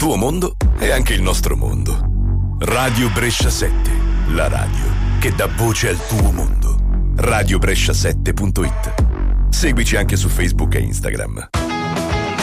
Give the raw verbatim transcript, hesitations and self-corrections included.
tuo mondo è anche il nostro mondo. Radio Brescia sette, la radio che dà voce al tuo mondo. radio brescia sette punto it. Seguici anche su Facebook e Instagram.